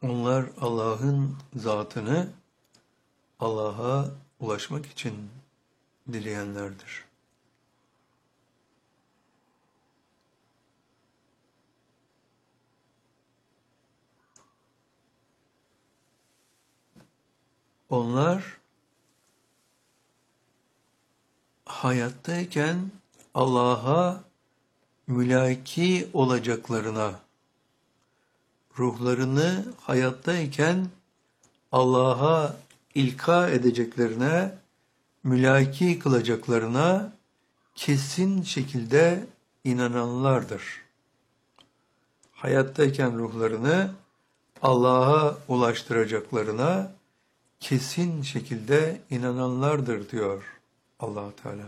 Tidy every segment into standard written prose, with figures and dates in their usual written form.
Onlar Allah'ın zatını Allah'a ulaşmak için dileyenlerdir. Onlar hayattayken Allah'a mülaki olacaklarına, ruhlarını hayattayken Allah'a ilka edeceklerine, mülaki kılacaklarına kesin şekilde inananlardır. Hayattayken ruhlarını Allah'a ulaştıracaklarına kesin şekilde inananlardır diyor Allah Teala.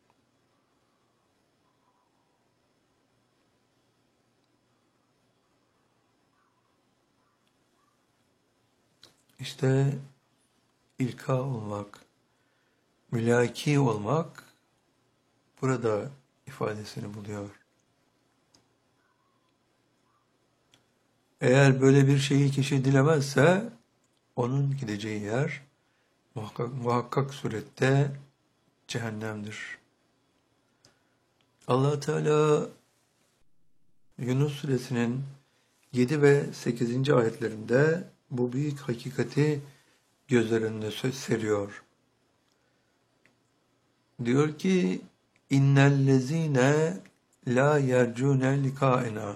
İşte ilka olmak, mülaki olmak burada ifadesini buluyor. Eğer böyle bir şeyi kişi dilemezse onun gideceği yer muhakkak surette cehennemdir. Allah Teala Yunus suresinin 7 ve 8. ayetlerinde bu büyük hakikati gözler önüne seriyor. Diyor ki innellezine la yercune likaena.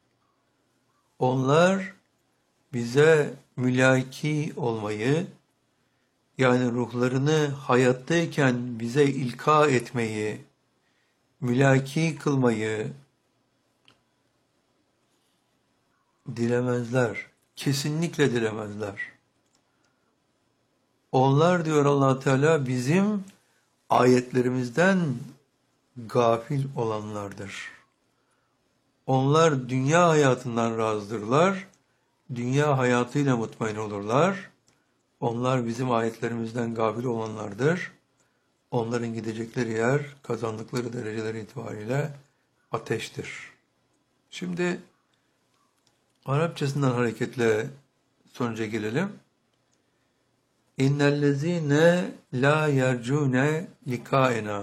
Onlar bize mülaki olmayı, yani ruhlarını hayattayken bize ilka etmeyi, mülaki kılmayı dilemezler. Kesinlikle dilemezler. Onlar diyor Allah Teala bizim ayetlerimizden gafil olanlardır. Onlar dünya hayatından razıdırlar. Dünya hayatıyla mutmain olurlar. Onlar bizim ayetlerimizden gafil olanlardır. Onların gidecekleri yer, kazandıkları dereceler itibariyle ateştir. Şimdi Arapçasından hareketle sonuca gelelim. İnnellezîne lâ yercûne likâena.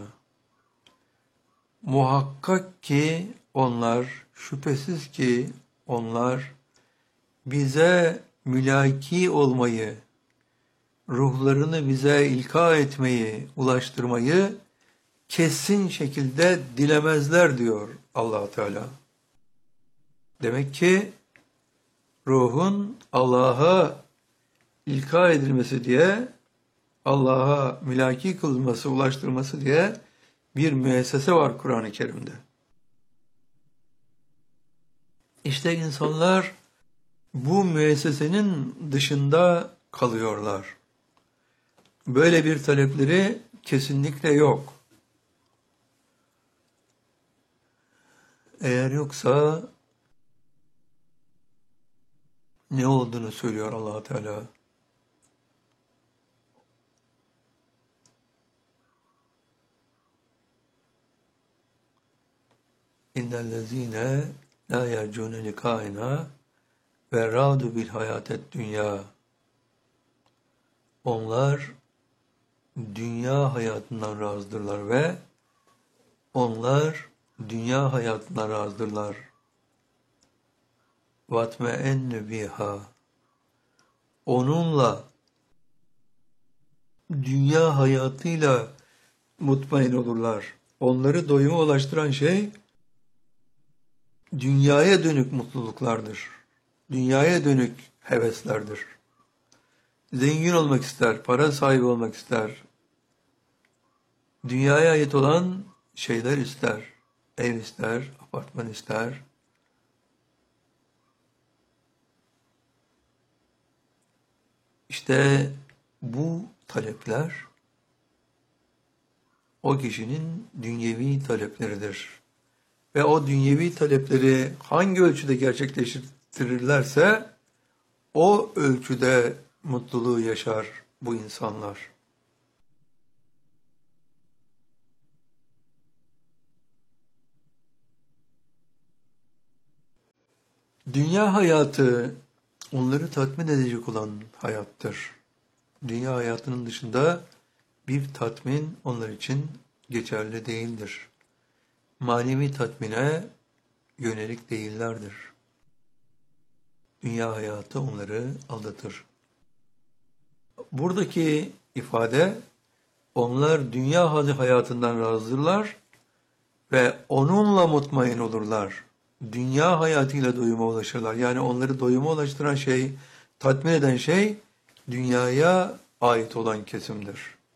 Muhakkak ki onlar, şüphesiz ki onlar bize mülaki olmayı, ruhlarını bize ilka etmeyi, ulaştırmayı kesin şekilde dilemezler diyor Allah Teala. Demek ki ruhun Allah'a ilka edilmesi diye, Allah'a mülaki kılınması, ulaştırması diye bir müessese var Kur'an-ı Kerim'de. İşte insanlar bu müessesenin dışında kalıyorlar. Böyle bir talepleri kesinlikle yok. Eğer yoksa ne olduğunu söylüyor Allah Teala. İnnellezîne lâ yercûne likâina ve râdu bil hayâtet dünya. Onlar dünya hayatından razıdırlar ve onlar dünya hayatından razıdırlar. وَاتْمَئَنُّ بِهَا. Onunla, dünya hayatıyla mutmain olurlar. Onları doyuma ulaştıran şey dünyaya dönük mutluluklardır. Dünyaya dönük heveslerdir. Zengin olmak ister, para sahibi olmak ister. Dünyaya ait olan şeyler ister. Ev ister, apartman ister. İşte bu talepler o kişinin dünyevi talepleridir. Ve o dünyevi talepleri hangi ölçüde gerçekleştirirlerse o ölçüde mutluluğu yaşar bu insanlar. Dünya hayatı onları tatmin edecek olan hayattır. Dünya hayatının dışında bir tatmin onlar için geçerli değildir. Manevi tatmine yönelik değillerdir. Dünya hayatı onları aldatır. Buradaki ifade, onlar dünya hayatından razıdırlar ve onunla mutmain olurlar. Dünya hayatıyla doyuma ulaşırlar. Yani onları doyuma ulaştıran şey, tatmin eden şey, dünyaya ait olan kesimdir.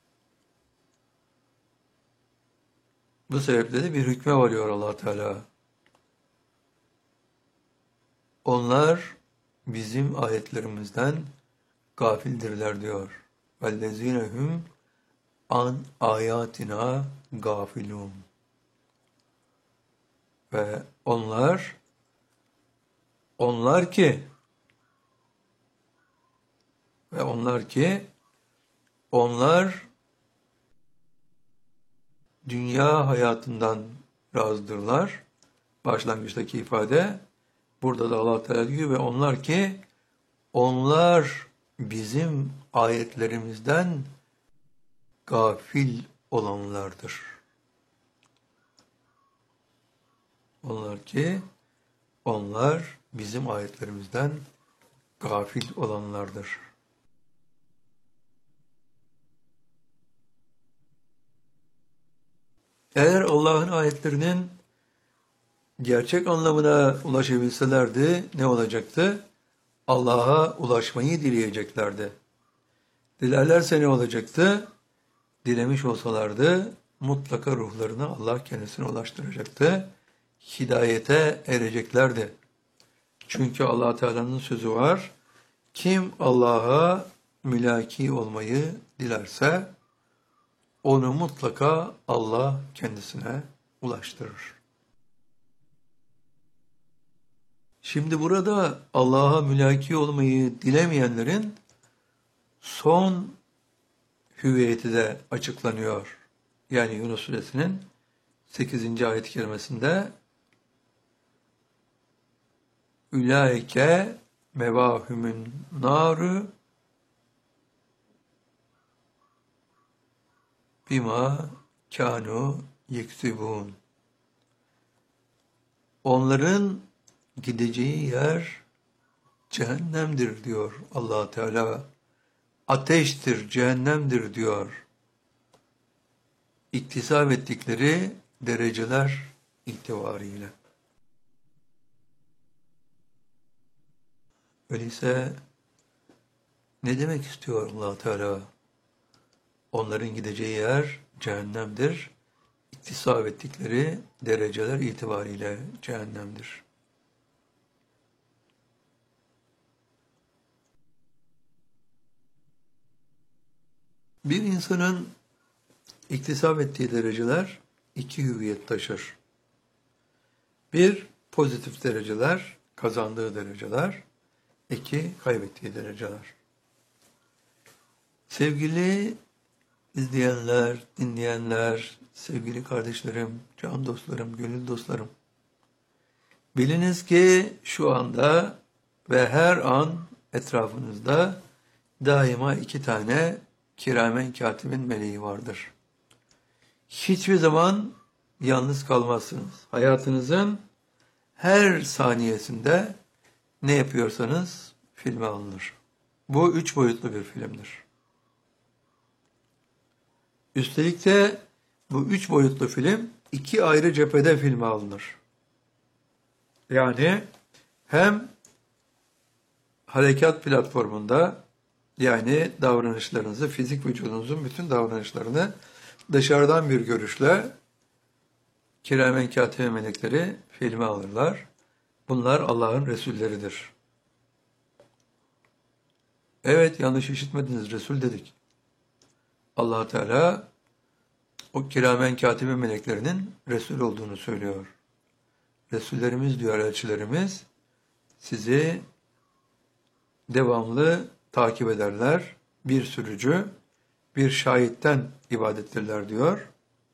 Bu sebeple de bir hükme varıyor Allah Teala. Onlar bizim ayetlerimizden gafildirler diyor. وَالَّذ۪ينَ an ayatina gafilun. Ve onlar ki onlar dünya hayatından razıdırlar. Başlangıçtaki ifade, burada da Allah Teala diyor ve onlar bizim ayetlerimizden gafil olanlardır. Onlar bizim ayetlerimizden gafil olanlardır. Eğer Allah'ın ayetlerinin gerçek anlamına ulaşabilselerdi ne olacaktı? Allah'a ulaşmayı dileyeceklerdi. Dilerlerse ne olacaktı? Dilemiş olsalardı mutlaka ruhlarını Allah kendisine ulaştıracaktı. Hidayete ereceklerdi. Çünkü Allah Teala'nın sözü var. Kim Allah'a mülaki olmayı dilerse onu mutlaka Allah kendisine ulaştırır. Şimdi burada Allah'a mülaki olmayı dilemeyenlerin son hüviyeti de açıklanıyor. Yani Yunus Suresinin 8. ayet-i kerimesinde Ülaike mevahümün naru bima kanu yeksibun. Onların gideceği yer cehennemdir diyor Allah Teala. Ateştir, cehennemdir diyor. İktisap ettikleri dereceler itibariyle. Öyleyse ne demek istiyor Allah Teala? Onların gideceği yer cehennemdir. İktisap ettikleri dereceler itibariyle cehennemdir. Bir insanın iktisap ettiği dereceler iki hüviyet taşır. Bir, pozitif dereceler, kazandığı dereceler. İki, kaybettiği dereceler. Sevgili izleyenler, dinleyenler, sevgili kardeşlerim, can dostlarım, gönül dostlarım. Biliniz ki şu anda ve her an etrafınızda daima iki tane kiramen katibin meleği vardır. Hiçbir zaman yalnız kalmazsınız. Hayatınızın her saniyesinde ne yapıyorsanız filme alınır. Bu 3 boyutlu bir filmdir. Üstelik de bu 3 boyutlu film 2 ayrı cephede filme alınır. Yani hem harekat platformunda, yani davranışlarınızı, fizik vücudunuzun bütün davranışlarını dışarıdan bir görüşle kiramen katibe melekleri filme alırlar. Bunlar Allah'ın Resulleridir. Evet, yanlış işitmediniz, Resul dedik. Allah Teala o kiramen katibe meleklerinin Resul olduğunu söylüyor. Resullerimiz diyor, elçilerimiz sizi devamlı takip ederler. Bir sürücü, bir şahitten ibadettirler diyor.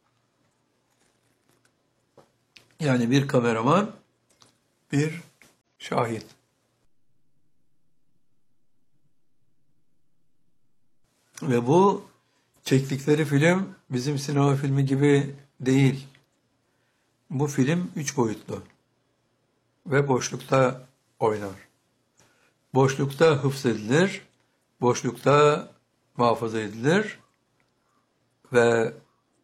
Yani bir kameraman, bir şahit. Ve bu çektikleri film bizim sinema filmi gibi değil. Bu film 3 boyutlu ve boşlukta oynar. Boşlukta hıfzedilir, boşlukta muhafaza edilir ve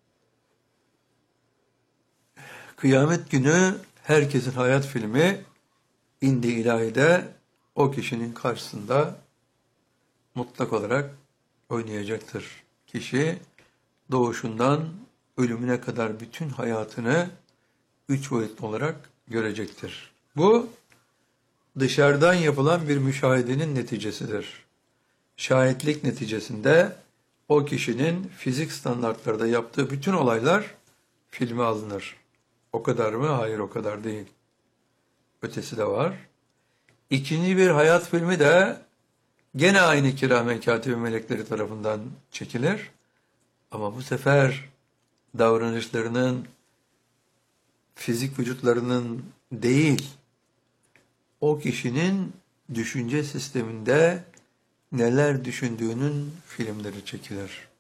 kıyamet günü herkesin hayat filmi indi ilahide o kişinin karşısında mutlak olarak oynayacaktır. Kişi doğuşundan ölümüne kadar bütün hayatını 3 boyutlu olarak görecektir. Bu dışarıdan yapılan bir müşahedenin neticesidir. Şahitlik neticesinde o kişinin fizik standartlarda yaptığı bütün olaylar filme alınır. O kadar mı? Hayır, o kadar değil. Ötesi de var. İkinci bir hayat filmi de gene aynı kiramen katibi melekleri tarafından çekilir. Ama bu sefer davranışlarının, fizik vücutlarının değil, o kişinin düşünce sisteminde neler düşündüğünün filmleri çekilir.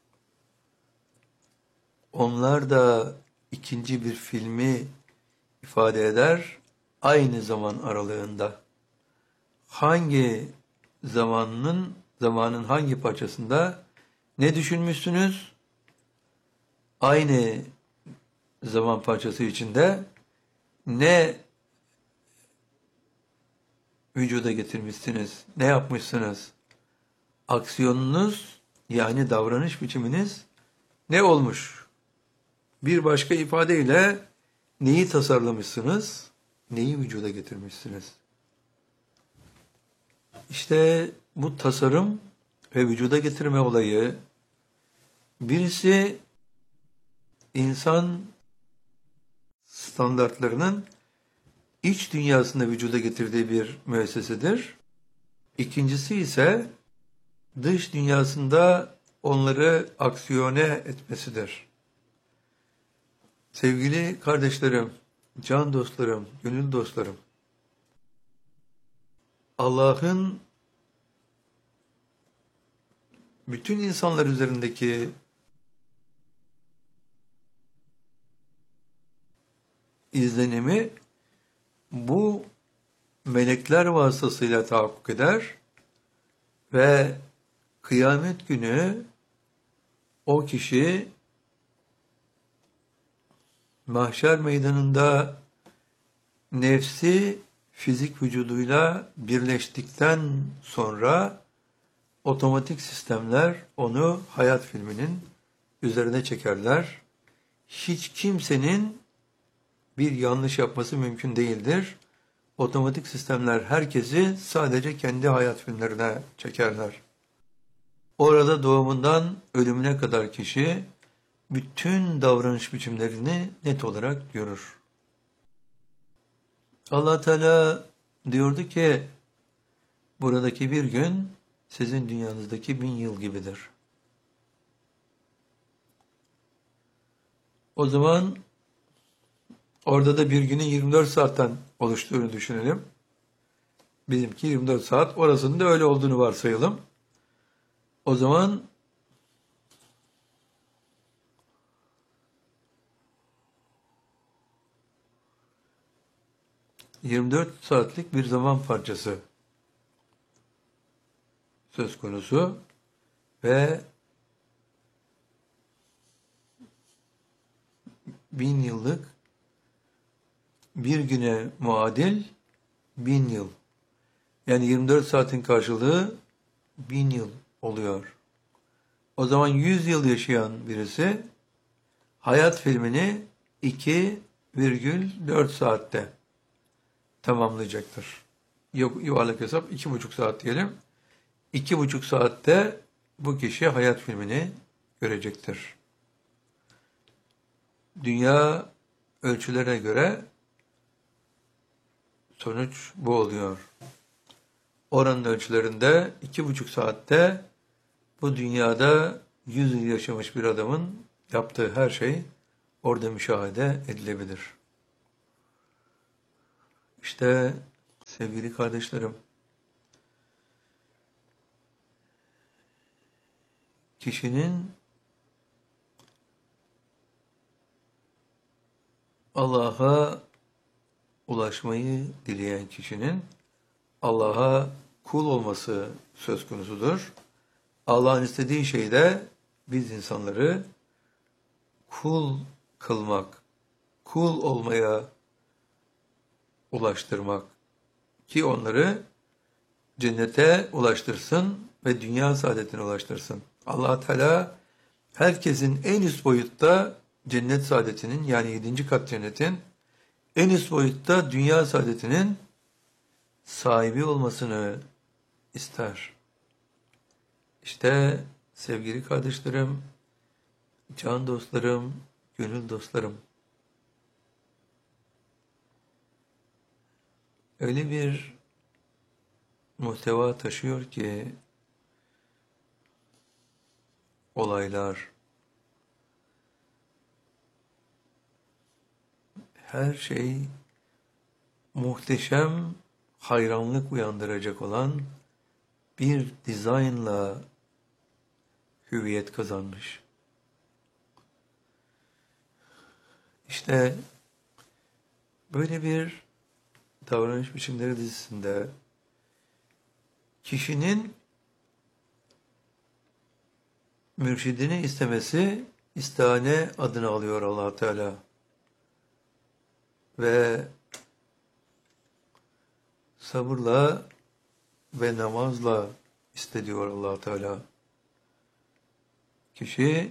Onlar da ikinci bir filmi ifade eder, aynı zaman aralığında. Hangi zamanın hangi parçasında ne düşünmüşsünüz? Aynı zaman parçası içinde ne vücuda getirmişsiniz, ne yapmışsınız? Aksiyonunuz yani davranış biçiminiz ne olmuş? Bir başka ifadeyle neyi tasarlamışsınız, neyi vücuda getirmişsiniz? İşte bu tasarım ve vücuda getirme olayı birisi insan standartlarının iç dünyasında vücuda getirdiği bir müessesedir. İkincisi ise dış dünyasında onları aksiyone etmesidir. Sevgili kardeşlerim, can dostlarım, gönül dostlarım, Allah'ın bütün insanlar üzerindeki izlenimi bu melekler vasıtasıyla tahakkuk eder ve kıyamet günü o kişi mahşer meydanında nefsi fizik vücuduyla birleştikten sonra otomatik sistemler onu hayat filminin üzerine çekerler. Hiç kimsenin bir yanlış yapması mümkün değildir. Otomatik sistemler herkesi sadece kendi hayat filmlerine çekerler. Orada doğumundan ölümüne kadar kişi bütün davranış biçimlerini net olarak görür. Allah Teala diyordu ki buradaki bir gün sizin dünyanızdaki 1000 yıl gibidir. O zaman orada da bir günün 24 saatten oluştuğunu düşünelim. Bizimki 24 saat, orasının da öyle olduğunu varsayalım. O zaman 24 saatlik bir zaman parçası söz konusu ve 1000 yıllık bir güne muadil 1000 yıl. Yani 24 saatin karşılığı 1000 yıl oluyor. O zaman 100 yıl yaşayan birisi hayat filmini 2,4 saatte tamamlayacaktır. Yuvarlak hesap 2,5 saat diyelim. 2,5 saatte bu kişi hayat filmini görecektir. Dünya ölçülere göre sonuç bu oluyor. Oranın ölçülerinde 2,5 saatte bu dünyada 100 yıl yaşamış bir adamın yaptığı her şey orada müşahede edilebilir. İşte sevgili kardeşlerim, kişinin Allah'a ulaşmayı dileyen kişinin Allah'a kul olması söz konusudur. Allah'ın istediği şey de biz insanları kul kılmak, kul olmaya ulaştırmak ki onları cennete ulaştırsın ve dünya saadetine ulaştırsın. Allah Teala herkesin en üst boyutta cennet saadetinin yani 7. kat cennetin en üst boyutta dünya saadetinin sahibi olmasını ister. İşte sevgili kardeşlerim, can dostlarım, gönül dostlarım, öyle bir muhteva taşıyor ki olaylar, her şey muhteşem hayranlık uyandıracak olan bir dizaynla hüviyet kazanmış. İşte böyle bir davranış biçimleri dizisinde kişinin mürşidini istemesi istihane adını alıyor Allah Teala. Ve sabırla ve namazla istediyor Allah Teala. Kişi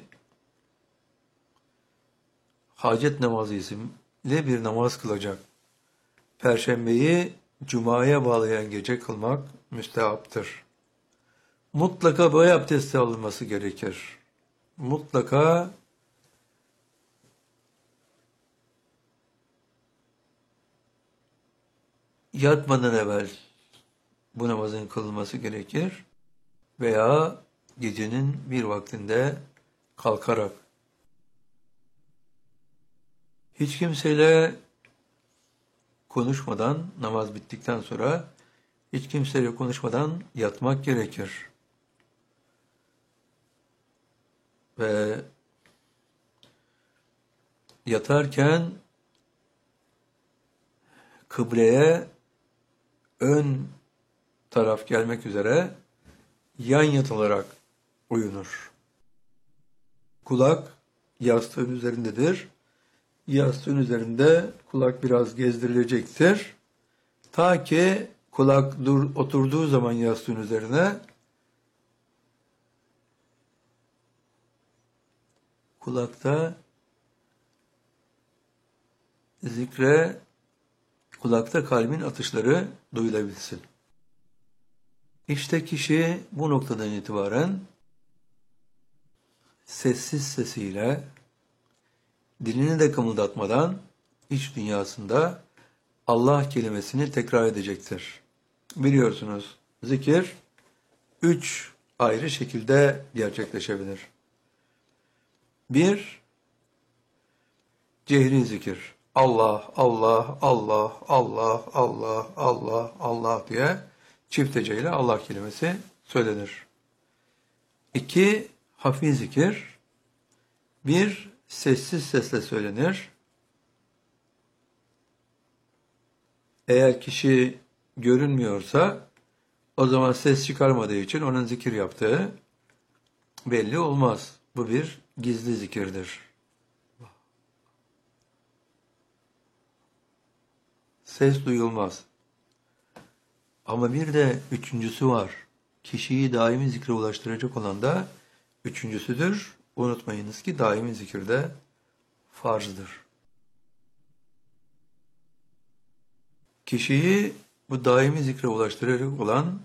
hacet namazı isimli bir namaz kılacak. Perşembeyi Cuma'ya bağlayan gece kılmak müstehaptır. Mutlaka boy abdesti alınması gerekir. Mutlaka yatmadan evvel bu namazın kılınması gerekir veya gecenin bir vaktinde kalkarak. Hiç kimseyle konuşmadan, namaz bittikten sonra hiç kimseyle konuşmadan yatmak gerekir. Ve yatarken kıbleye ön taraf gelmek üzere yan yatılarak uyunur. Kulak yastığın üzerindedir. Yastığın üzerinde kulak biraz gezdirilecektir. Ta ki kulak oturduğu zaman yastığın üzerine kulakta zikre, kulakta kalbin atışları duyulabilsin. İşte kişi bu noktadan itibaren sessiz sesiyle, dilini de kımıldatmadan iç dünyasında Allah kelimesini tekrar edecektir. Biliyorsunuz zikir 3 ayrı şekilde gerçekleşebilir. 1. Cehri zikir. Allah, Allah, Allah, Allah, Allah, Allah, Allah diye çift heceyle Allah kelimesi söylenir. 2. Hafi zikir. 1. Sessiz sesle söylenir. Eğer kişi görünmüyorsa o zaman ses çıkarmadığı için onun zikir yaptığı belli olmaz. Bu bir gizli zikirdir. Ses duyulmaz. Ama bir de üçüncüsü var. Kişiyi daimi zikre ulaştıracak olan da üçüncüsüdür. Unutmayınız ki daimi zikir de farzdır. Kişiyi bu daimi zikre ulaştıracak olan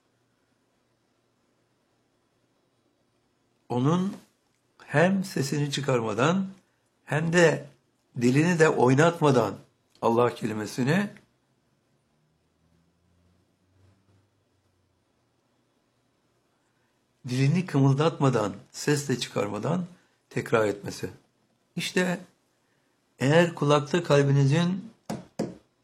onun hem sesini çıkarmadan hem de dilini de oynatmadan Allah kelimesini dilini kımıldatmadan, ses de çıkarmadan tekrar etmesi. İşte eğer kulakta kalbinizin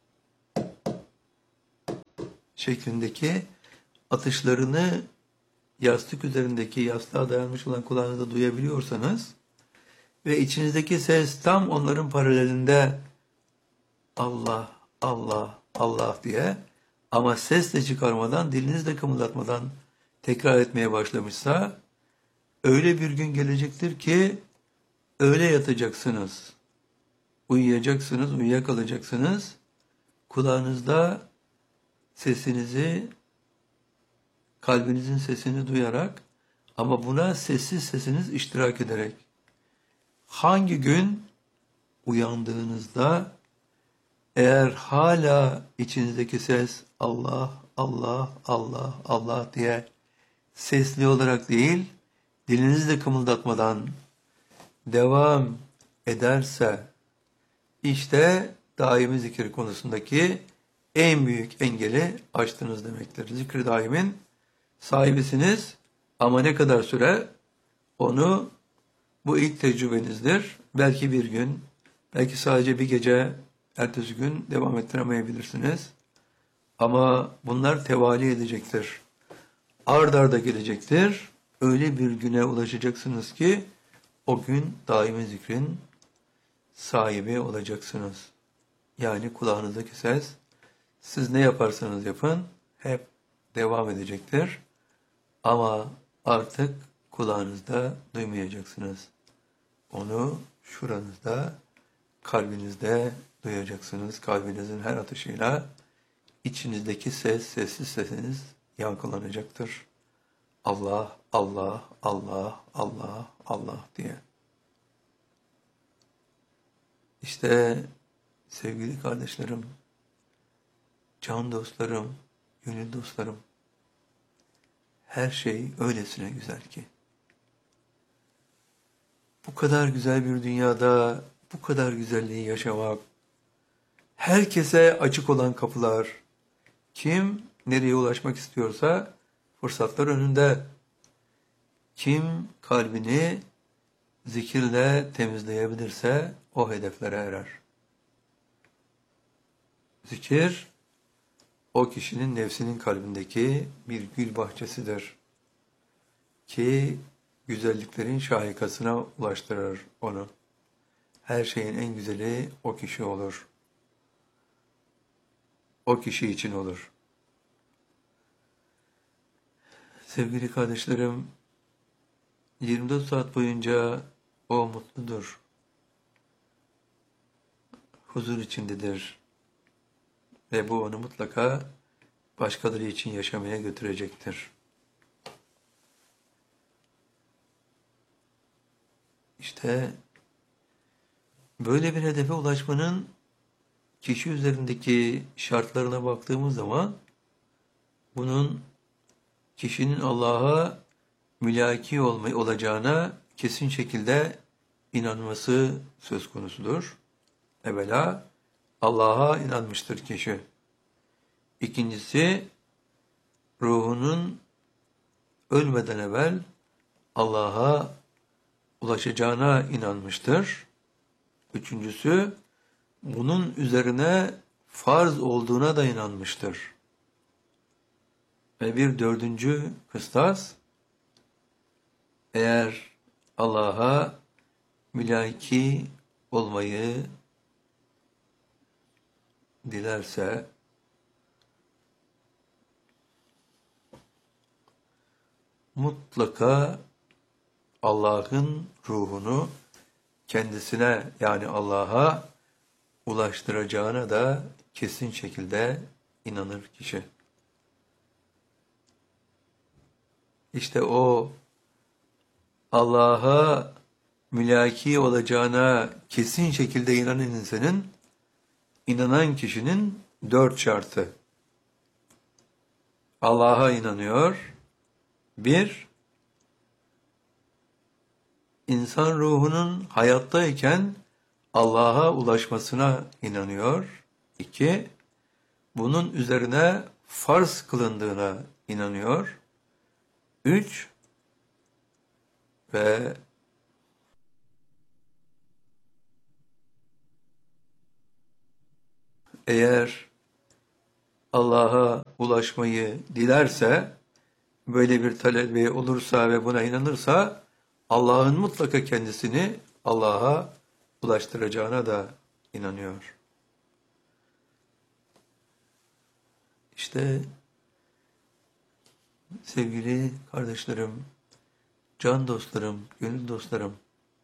şeklindeki atışlarını yastık üzerindeki yastığa dayanmış olan kulağınızda duyabiliyorsanız ve içinizdeki ses tam onların paralelinde Allah, Allah, Allah diye ama ses de çıkarmadan, diliniz de kımıldatmadan tekrar etmeye başlamışsa öyle bir gün gelecektir ki öyle yatacaksınız, uyuyacaksınız, uyuyakalacaksınız. Kulağınızda sesinizi, kalbinizin sesini duyarak ama buna sessiz sesiniz iştirak ederek. Hangi gün uyandığınızda eğer hala içinizdeki ses Allah, Allah, Allah, Allah diye sesli olarak değil, dilinizi de kımıldatmadan devam ederse işte daimi zikir konusundaki en büyük engeli aştınız demektir. Zikri daimin sahibisiniz ama ne kadar süre onu bu ilk tecrübenizdir. Belki bir gün, belki sadece bir gece, ertesi gün devam ettiremeyebilirsiniz. Ama bunlar tevali edecektir. Ard arda gelecektir. Öyle bir güne ulaşacaksınız ki o gün daimi zikrin sahibi olacaksınız. Yani kulağınızdaki ses siz ne yaparsanız yapın hep devam edecektir. Ama artık kulağınızda duymayacaksınız. Onu şuranızda, kalbinizde duyacaksınız. Kalbinizin her atışıyla içinizdeki ses, sessiz sesiniz yankılanacaktır. Allah, Allah, Allah, Allah, Allah diye. İşte sevgili kardeşlerim, can dostlarım, gönül dostlarım, her şey öylesine güzel ki. Bu kadar güzel bir dünyada bu kadar güzelliği yaşamak, herkese açık olan kapılar, kim nereye ulaşmak istiyorsa fırsatlar önünde, kim kalbini zikirle temizleyebilirse o hedeflere erer. Zikir, o kişinin nefsinin kalbindeki bir gül bahçesidir ki güzelliklerin şahikasına ulaştırır onu. Her şeyin en güzeli o kişi olur. O kişi için olur. Sevgili kardeşlerim, 24 saat boyunca o mutludur. Huzur içindedir. Ve bu onu mutlaka başkaları için yaşamaya götürecektir. İşte böyle bir hedefe ulaşmanın kişi üzerindeki şartlarına baktığımız zaman bunun kişinin Allah'a mülaki olacağına kesin şekilde inanması söz konusudur. Evvela Allah'a inanmıştır kişi. İkincisi ruhunun ölmeden evvel Allah'a ulaşacağına inanmıştır. Üçüncüsü bunun üzerine farz olduğuna da inanmıştır. Ve bir dördüncü kıstas, eğer Allah'a mülaki olmayı dilerse, mutlaka Allah'ın ruhunu kendisine yani Allah'a ulaştıracağına da kesin şekilde inanır kişi. İşte o Allah'a mülaki olacağına kesin şekilde inanan kişinin 4 şartı. Allah'a inanıyor. 1. İnsan ruhunun hayattayken Allah'a ulaşmasına inanıyor. 2. Bunun üzerine farz kılındığına inanıyor. 3. Ve eğer Allah'a ulaşmayı dilerse böyle bir talebi olursa ve buna inanırsa Allah'ın mutlaka kendisini Allah'a ulaştıracağına da inanıyor. İşte sevgili kardeşlerim, can dostlarım, gönül dostlarım,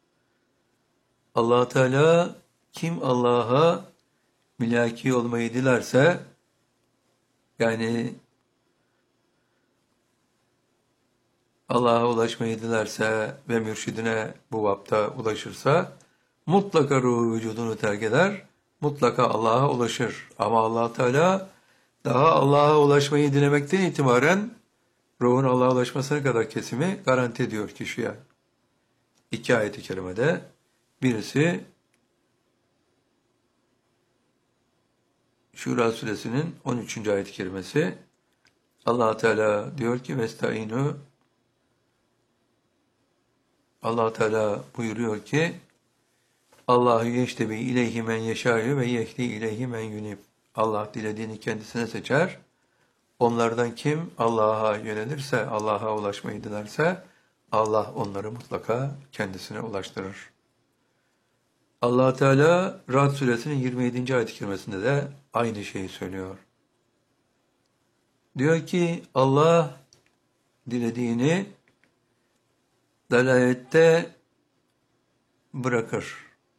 Allah Teala kim Allah'a mülaki olmayı dilerse, yani Allah'a ulaşmayı dilerse ve mürşidine bu vapta ulaşırsa mutlaka ruhu vücudunu terk eder, mutlaka Allah'a ulaşır. Ama Allah Teala daha Allah'a ulaşmayı dilemekten itibaren ruhun Allah'a ulaşmasına kadar kesimi garanti ediyor kişiye. İki ayet-i kerimede birisi Şura suresinin 13. ayet-i kerimesi. Allah Teala diyor ki vestaînû, Allah Teala buyuruyor ki Allahu yeştebi ileyhi men yeşâ'yu ve yehdi ileyhi men yunib. Allah dilediğini kendisine seçer. Onlardan kim Allah'a yönelirse, Allah'a ulaşmayı dilerse Allah onları mutlaka kendisine ulaştırır. Allah Teala Ra'd suresinin 27. ayet-i kerimesinde de aynı şeyi söylüyor. Diyor ki Allah dilediğini dalalette bırakır.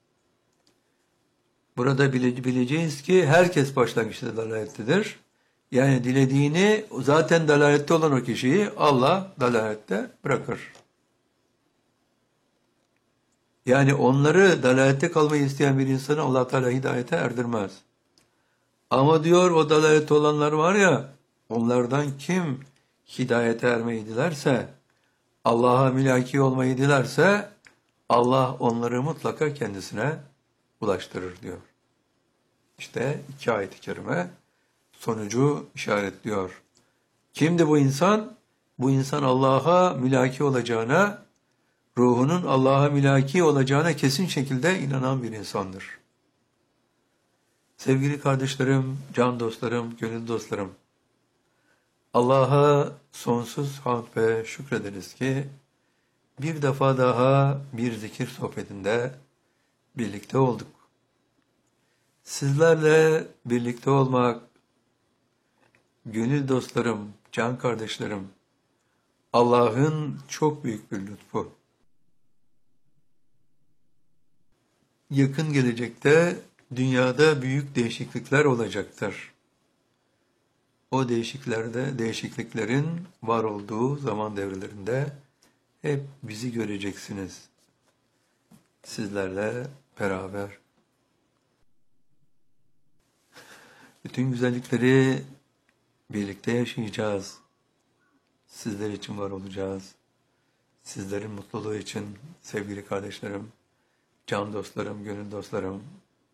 Burada bileceğiz ki herkes başlangıçta dalalettedir. Yani dilediğini, zaten dalalette olan o kişiyi Allah dalalette bırakır. Yani onları dalalette kalmayı isteyen bir insanı Allah Teala hidayete erdirmez. Ama diyor o dalalette olanlar var ya, onlardan kim hidayete ermeyi dilerse, Allah'a mülaki olmayı dilerse, Allah onları mutlaka kendisine ulaştırır diyor. İşte iki ayet-i kerime sonucu işaretliyor. Kimdi bu insan? Bu insan Allah'a mülaki olacağına, ruhunun Allah'a mülaki olacağına kesin şekilde inanan bir insandır. Sevgili kardeşlerim, can dostlarım, gönül dostlarım, Allah'a sonsuz hamd ve şükrederiz ki bir defa daha bir zikir sohbetinde birlikte olduk. Sizlerle birlikte olmak, gönül dostlarım, can kardeşlerim, Allah'ın çok büyük bir lütfu. Yakın gelecekte dünyada büyük değişiklikler olacaktır. O değişikliklerin var olduğu zaman devrelerinde hep bizi göreceksiniz. Sizlerle beraber. Bütün güzellikleri birlikte yaşayacağız. Sizler için var olacağız. Sizlerin mutluluğu için sevgili kardeşlerim, can dostlarım, gönül dostlarım,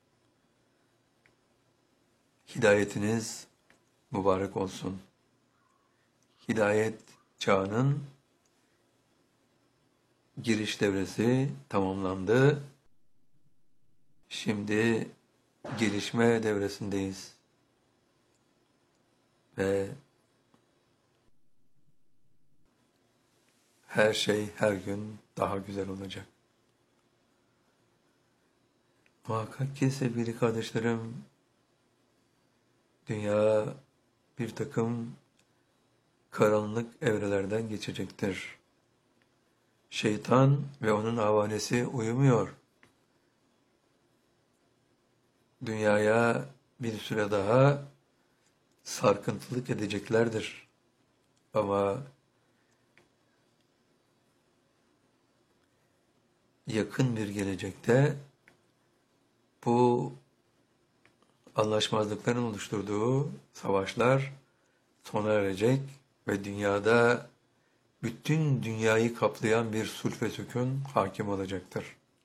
hidayetiniz mübarek olsun. Hidayet çağının giriş devresi tamamlandı. Şimdi gelişme devresindeyiz. Ve her şey her gün daha güzel olacak. Muhakkak ki sevgili kardeşlerim, dünya bir takım karanlık evrelerden geçecektir. Şeytan ve onun avanesi uyumuyor. Dünyaya bir süre daha sarkıntılık edeceklerdir. Ama yakın bir gelecekte bu anlaşmazlıkların oluşturduğu savaşlar sona erecek ve dünyada bütün dünyayı kaplayan bir sulh ve sükun hakim olacaktır.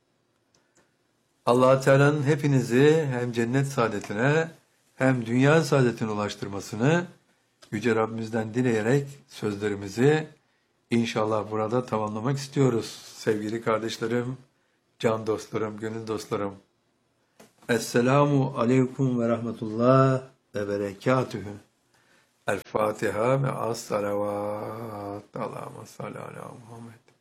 Allah Teala'nın hepinizi hem cennet saadetine hem dünya saadetine ulaştırmasını Yüce Rabbimizden dileyerek sözlerimizi inşallah burada tamamlamak istiyoruz. Sevgili kardeşlerim, can dostlarım, gönül dostlarım. Esselamu aleyküm ve rahmetullah ve berekatühü. El Fatiha ve as salavat. Allahümme salli ala Muhammed.